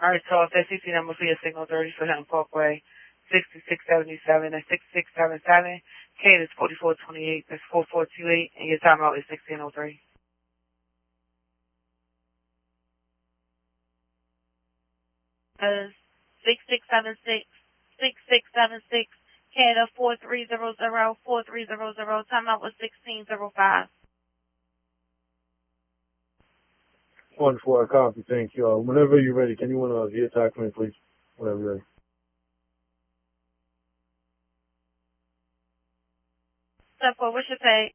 All right, so if that CC number for your signal 30 for Hilton Parkway, 6677, that's 6677. K is 4428, that's 4428, and your timeout is 1603. Uh, 6676, 6676, Canada 4300, 4300, timeout was 1605. 1-4, copy, thank you. Whenever you're ready, can you want to via attack me, please? Whenever you're ready. Step 4, what's your pay?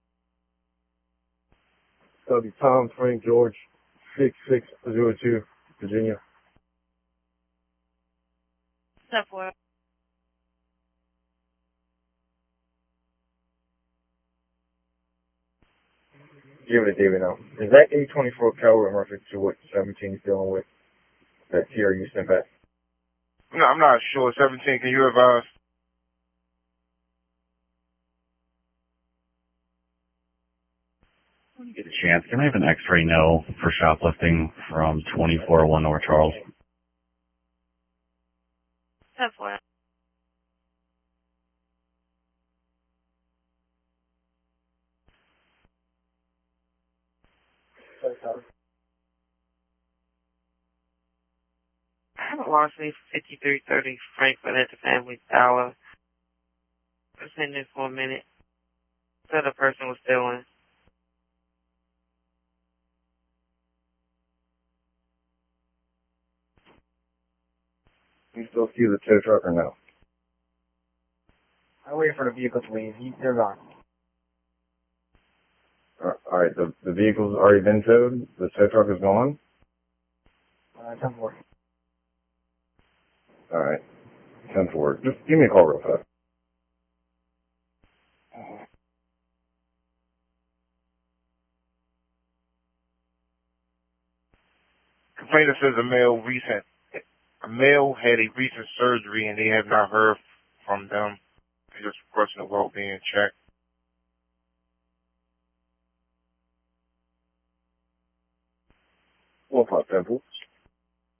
That'll be Tom Frank George, 6602, Virginia. Step 4. Give it to David now. Is that A24 caliber in reference to what 17 is dealing with? That TRU sent back? No, I'm not sure. 17, can you advise? When you get a chance, can I have an X-ray no for shoplifting from 2401 North Charles? Step 4. I haven't lost me 5330 Frankfurt at the Family Tower. I was in there for a minute. So the person was still in. You still see the tow truck or no? I'm waiting for the vehicle to leave. They're gone. Alright, the vehicle's already been towed? The tow truck is gone? 10-4. Alright. 10-4. Just give me a call real fast. Complainant says a male had a recent surgery and they have not heard from them. They just requesting a well-being check. Well, Pop Temple.